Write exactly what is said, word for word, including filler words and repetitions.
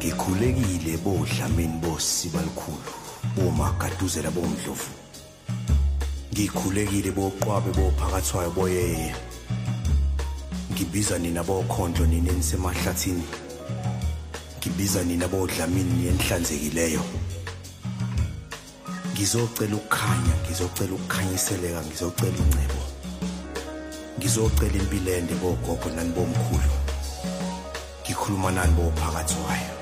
Ngikhulekile bodlamini bosiba likhulu bomagaduzela bomdlovu. Ngikhulekile boqwabe bophakathwayo boyeye. Ngibiza nina bokhondlo nina ensemahlathini. Ngibiza nina bodlamini yenhlanzekileyo. Ngizocela ukukhanya, ngizocela ukukhanyiseleka, ngizocela uncebo. Ngizocela impilo ende bogogo nani bomkhulu. Ngikhuluma nani bophakathwayo.